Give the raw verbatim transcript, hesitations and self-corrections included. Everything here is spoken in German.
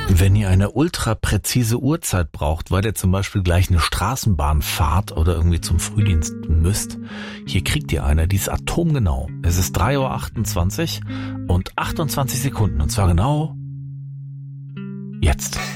Wenn ihr eine ultra präzise Uhrzeit braucht, weil ihr zum Beispiel gleich eine Straßenbahn fahrt oder irgendwie zum Frühdienst müsst, hier kriegt ihr eine, die ist atomgenau. Es ist drei Uhr achtundzwanzig und achtundzwanzig Sekunden und zwar genau jetzt.